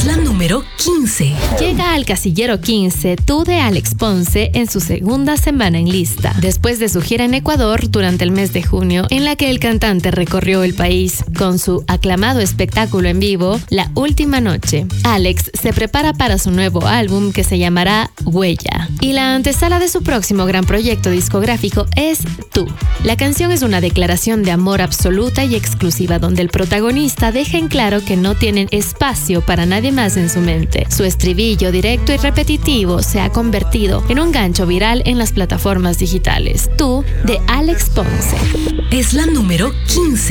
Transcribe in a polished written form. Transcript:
Es la número 15. Llega al casillero 15 Tú de Alex Ponce en su segunda semana en lista, después de su gira en Ecuador durante el mes de junio, en la que el cantante recorrió el país con su aclamado espectáculo en vivo La Última Noche. Alex se prepara para su nuevo álbum que se llamará Huella, y la antesala de su próximo gran proyecto discográfico es Tú. La canción es una declaración de amor absoluta y exclusiva donde el protagonista deja en claro que no tienen espacio para nadie más en su mente. Su estribillo directo y repetitivo se ha convertido en un gancho viral en las plataformas digitales. Tú, de Alex Ponce. Es la número 15.